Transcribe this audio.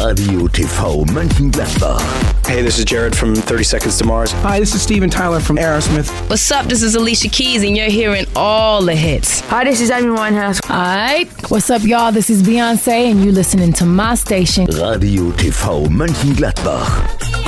Radio TV Mönchengladbach. Hey, this is Jared from 30 Seconds to Mars. Hi, this is Steven Tyler from Aerosmith. What's up? This is Alicia Keys, and you're hearing all the hits. Hi, this is Amy Winehouse. Alright, what's up, y'all? This is Beyonce, and you listening to my station. Radio TV Mönchengladbach.